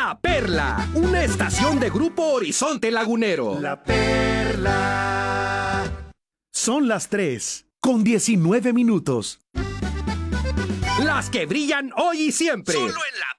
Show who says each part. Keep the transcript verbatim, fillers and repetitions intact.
Speaker 1: La Perla, una estación de Grupo Horizonte Lagunero.
Speaker 2: La Perla. Son las tres, con diecinueve minutos.
Speaker 1: Las que brillan hoy y siempre.
Speaker 3: Solo en La